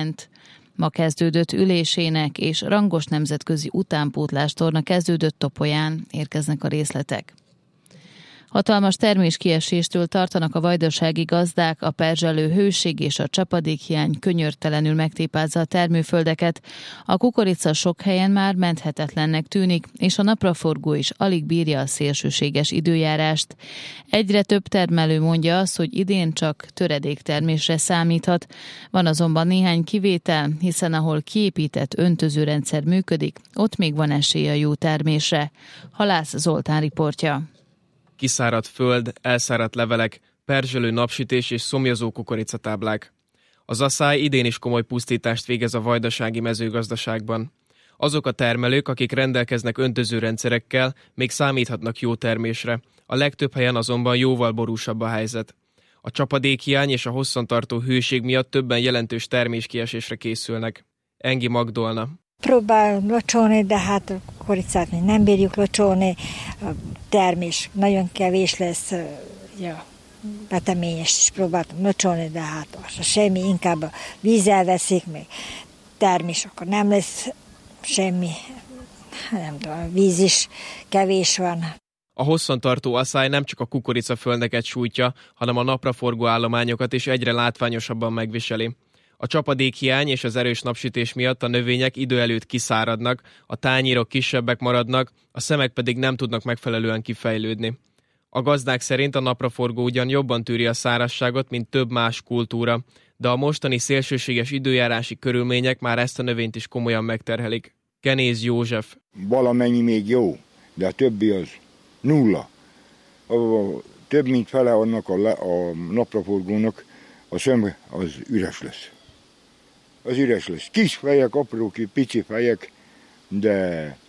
parlament ma kezdődött ülésének és rangos nemzetközi utánpótlástorna kezdődött Topolyán, érkeznek a részletek. Hatalmas terméskieséstől tartanak a vajdasági gazdák, a perzselő hőség és a csapadékhiány könyörtelenül megtépázza a termőföldeket. A kukorica sok helyen már menthetetlennek tűnik, és a napraforgó is alig bírja a szélsőséges időjárást. Egyre több termelő mondja azt, hogy idén csak töredéktermésre számíthat. Van azonban néhány kivétel, hiszen ahol kiépített öntözőrendszer működik, ott még van esély a jó termésre. Halász Zoltán riportja. Kiszáradt föld, elszáradt levelek, perzselő napsütés és szomjazó kukoricatáblák. Az aszály idén is komoly pusztítást végez a vajdasági mezőgazdaságban. Azok a termelők, akik rendelkeznek öntözőrendszerekkel, még számíthatnak jó termésre. A legtöbb helyen azonban jóval borúsabb a helyzet. A csapadékhiány és a hosszantartó hőség miatt többen jelentős terméskiesésre készülnek. Engi Magdolna. Próbálunk locsolni, de hát a kukoricát még nem bírjuk locsolni. A termés nagyon kevés lesz, ja, beteményes is próbáltam locsolni, de hát semmi, inkább a víz elveszik, még termés akkor nem lesz semmi, nem tudom, a víz is kevés van. A hosszantartó aszály nem csak a kukoricaföldeket sújtja, hanem a napraforgó állományokat is egyre látványosabban megviseli. A csapadékhiány és az erős napsütés miatt a növények idő előtt kiszáradnak, a tányérok kisebbek maradnak, a szemek pedig nem tudnak megfelelően kifejlődni. A gazdák szerint a napraforgó ugyan jobban tűri a szárazságot, mint több más kultúra, de a mostani szélsőséges időjárási körülmények már ezt a növényt is komolyan megterhelik. Kenéz József. Valamennyi még jó, de a többi az nulla. Több mint fele annak a napraforgónak a szem az üres lesz. Az üres lesz. Kis fejek, apró, pici fejek, de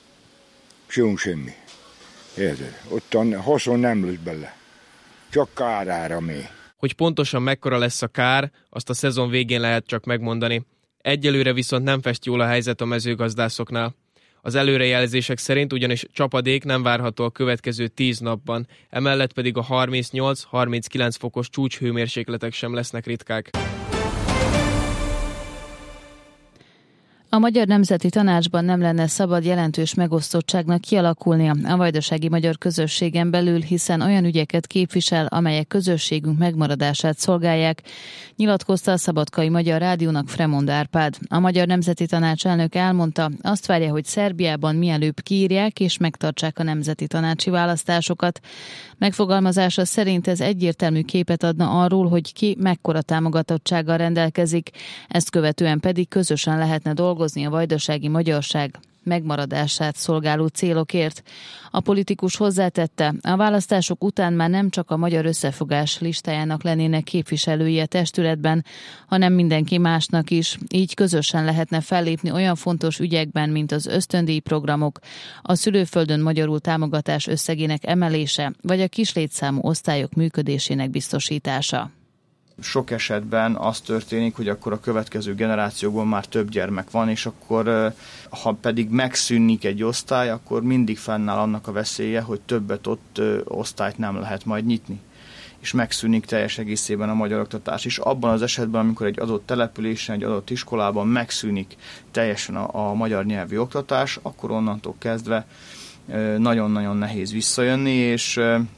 semmi. Érted? Ott a haszon nem lesz bele. Csak kárára mély. Hogy pontosan mekkora lesz a kár, azt a szezon végén lehet csak megmondani. Egyelőre viszont nem fest jól a helyzet a mezőgazdászoknál. Az előrejelzések szerint ugyanis csapadék nem várható a következő 10 napban, emellett pedig a 38-39 fokos csúcshőmérsékletek sem lesznek ritkák. A Magyar Nemzeti Tanácsban nem lenne szabad jelentős megosztottságnak kialakulnia a vajdasági magyar közösségen belül, hiszen olyan ügyeket képvisel, amelyek közösségünk megmaradását szolgálják, nyilatkozta a Szabadkai Magyar Rádiónak Fremond Árpád. A Magyar Nemzeti Tanács elnöke elmondta, azt várja, hogy Szerbiában mielőbb kiírják és megtartsák a nemzeti tanácsi választásokat. Megfogalmazása szerint ez egyértelmű képet adna arról, hogy ki mekkora támogatottsággal rendelkezik, ezt követően pedig közösen lehetne dolgozni a vajdasági magyarság megmaradását szolgáló célokért. A politikus hozzátette, a választások után már nem csak a Magyar Összefogás listájának lennének képviselői a testületben, hanem mindenki másnak is. Így közösen lehetne fellépni olyan fontos ügyekben, mint az ösztöndíjprogramok, a szülőföldön magyarul támogatás összegének emelése, vagy a kislétszámú osztályok működésének biztosítása. Sok esetben az történik, hogy akkor a következő generációkban már több gyermek van, és akkor ha pedig megszűnik egy osztály, akkor mindig fennáll annak a veszélye, hogy többet ott osztályt nem lehet majd nyitni. És megszűnik teljes egészében a magyar oktatás is. Abban az esetben, amikor egy adott településen, egy adott iskolában megszűnik teljesen a magyar nyelvi oktatás, akkor onnantól kezdve nagyon-nagyon nehéz visszajönni, és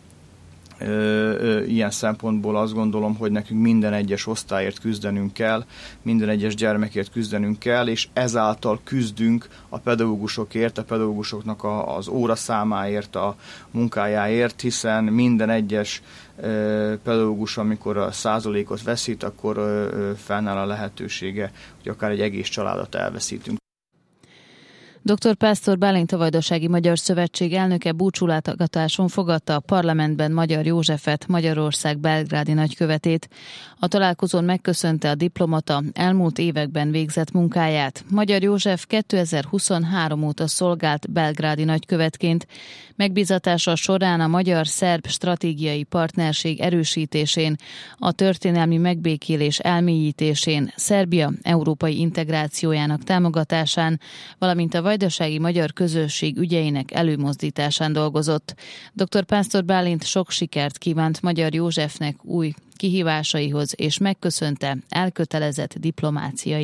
ilyen szempontból azt gondolom, hogy nekünk minden egyes osztályért küzdenünk kell, minden egyes gyermekért küzdenünk kell, és ezáltal küzdünk a pedagógusokért, a pedagógusoknak az óraszámáért, a munkájáért, hiszen minden egyes pedagógus, amikor a százalékot veszít, akkor fennáll a lehetősége, hogy akár egy egész családot elveszítünk. Dr. Pásztor Bálint, a Vajdasági Magyar Szövetség elnöke búcsúlátogatáson fogadta a parlamentben Magyar Józsefet, Magyarország belgrádi nagykövetét. A találkozón megköszönte a diplomata elmúlt években végzett munkáját. Magyar József 2023 óta szolgált belgrádi nagykövetként. Megbízatása során a magyar-szerb stratégiai partnerség erősítésén, a történelmi megbékélés elmélyítésén, Szerbia európai integrációjának támogatásán, valamint a vajdasági magyar közösség ügyeinek előmozdításán dolgozott. Dr. Pásztor Bálint sok sikert kívánt Magyar Józsefnek új kihívásaihoz, és megköszönte elkötelezett diplomáciai